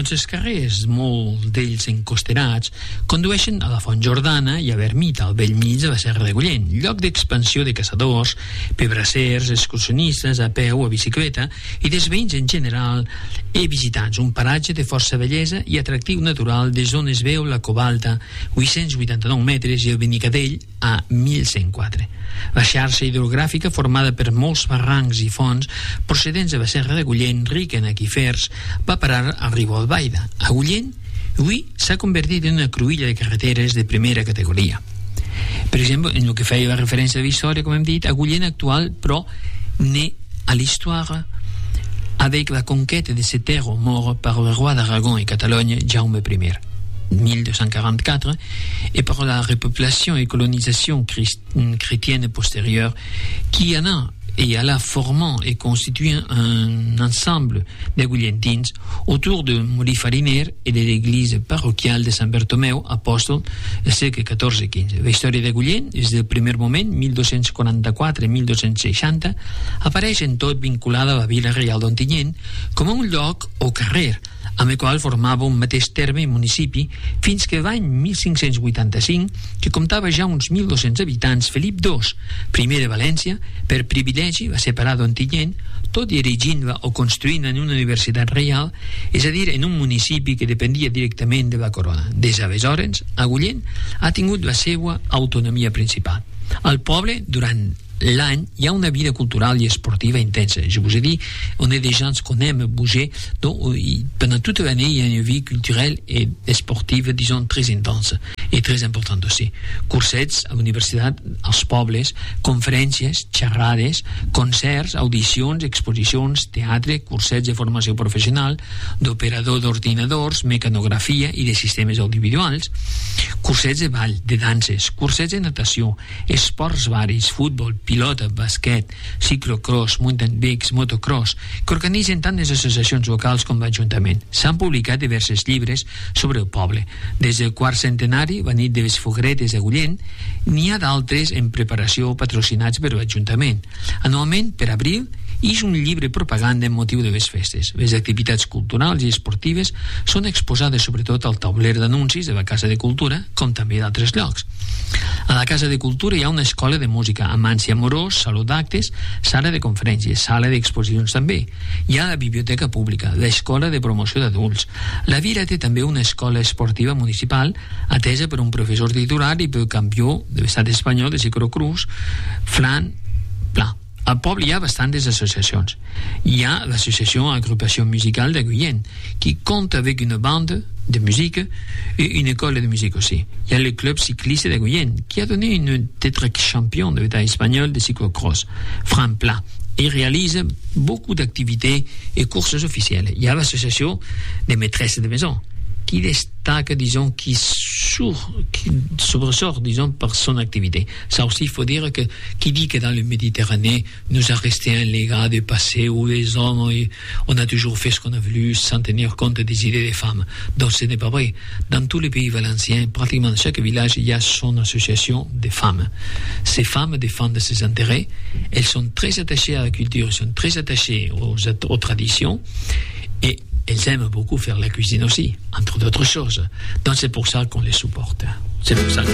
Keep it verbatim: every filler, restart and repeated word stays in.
Doncs els carrers, molts d'ells encosterats, condueixen a la Font Jordana i a Vermita, al bell mig de la Serra de Gullent, lloc d'expansió de caçadors, pebrassers, excursionistes, a peu o a bicicleta, i dels veïns en general i visitants. Un paratge de força bellesa i atractiu natural des d'on es veu la Covalta, vuit-cents vuitanta-nou metres, i el Benicadell, a mil cent quatre. La xarxa hidrogràfica, formada per molts barrancs i fonts procedents de la Serra de Gullent, rica en aquífers, va parar a Ribolbaida. A Gullent, avui s'ha convertit en una cruïlla de carreteres de primera categoria. Per exemple, en el que feia la referència a la història, com hem dit, a Gullent actual, però, naît à l'histoire avec la conquête de ces terres morts par le roi d'Aragon et Catalogne, Jaume I, mille deux cent quarante-quatre, et par la repopulation et colonisation chrétienne postérieure qui en a et alla formant et constituant un ensemble de guillentins autour de Molí Fariner et de l'église parroquiale de Sant Bartomeu, apòstol del segle catorze quinze. La història de Gullent, des del primer moment, mil dos-cents quaranta-quatre a mil dos-cents seixanta, apareix en tot vinculada a la vila reial d'Ontinyent com a un lloc o carrer amb el qual formava un mateix terme i municipi, fins que l'any mil cinc-cents vuitanta-cinc, que comptava ja uns mil dos-cents habitants, Felip dos, primer de València, per privilegi va separar d'Ontinyent, tot i erigint-la o construint en una universitat reial, és a dir, en un municipi que dependia directament de la corona. Des d'aleshores, Agullent ha tingut la seva autonomia principal. Al poble, durant l'any, hi ha una vida cultural i esportiva intensa. Je vous ai dit, on est des gens qu'on aime bouger, donc pendant toute l'année, il y a une vie culturelle et sportive, disons, très intense et très importante aussi. Cursets a l'universitat, als pobles, conferències, xerrades, concerts, audicions, exposicions, teatre, cursets de formació professional, d'operador d'ordinadors, mecanografia i de sistemes audiovisuals, cursets de ball, de danses, cursets de natació, esports varis, futbol, pilota, basquet, ciclocross, mountain bikes, motocross, que organitzen tant les associacions locals com l'Ajuntament. S'han publicat diversos llibres sobre el poble. Des del quart centenari, la nit de les fogueretes de Gullent, n'hi ha d'altres en preparació patrocinats per l'Ajuntament. Anualment, per abril, és un llibre propaganda en motiu de les festes. Les activitats culturals i esportives són exposades sobretot al tauler d'anuncis de la Casa de Cultura, com també d'altres llocs. A la Casa de Cultura hi ha una escola de música, Amanci Amorós, saló d'actes, sala de conferències, sala d'exposicions també. Hi ha la biblioteca pública, l'escola de promoció d'adults. La Vila té també una escola esportiva municipal atesa per un professor titular i pel campió de l'estat espanyol de ciclocross, Fran Pla. Al poble hi ha bastantes associacions. Hi ha l'associació Agrupació Musical de Guillent, qui compte avec une bande de musique et une école de musique aussi. Il y a le club cycliste de Guillent, qui a donné une tétrachampion de l'État espagnol de cyclocross, Fran Pla, et réalise beaucoup d'activités et courses officielles. Il y a l'association des maîtresses de maison, qui destaque, disons, qui, sur, qui sobresort, disons, par son activité. Ça aussi, il faut dire que qui dit que dans le Méditerranée, nous a resté un légat du passé où les hommes, on a toujours fait ce qu'on a voulu sans tenir compte des idées des femmes. Donc, ce n'est pas vrai. Dans tous les pays valenciens, pratiquement dans chaque village, il y a son association de femmes. Ces femmes défendent ses intérêts. Elles sont très attachées à la culture, elles sont très attachées aux, aux traditions. Et elles aiment beaucoup faire la cuisine aussi, entre d'autres choses. Donc c'est pour ça qu'on les supporte. C'est pour ça que